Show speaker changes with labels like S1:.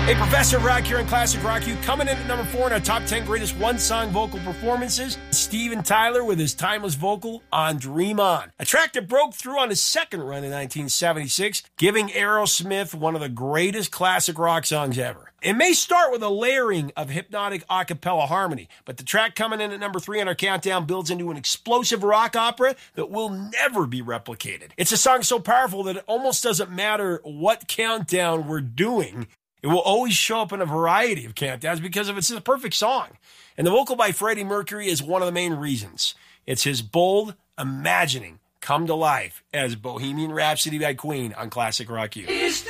S1: Hey, Professor Rock here on Classic Rock You. Coming in at number 4 in our top 10 greatest one-song vocal performances, Steven Tyler with his timeless vocal on Dream On. A track that broke through on his second run in 1976, giving Aerosmith one of the greatest classic rock songs ever. It may start with a layering of hypnotic a cappella harmony, but the track coming in at number 3 on our countdown builds into an explosive rock opera that will never be replicated. It's a song so powerful that it almost doesn't matter what countdown we're doing. It will always show up in a variety of countdowns because it's a perfect song. And the vocal by Freddie Mercury is one of the main reasons. It's his bold imagining come to life as Bohemian Rhapsody by Queen on Classic Rock U.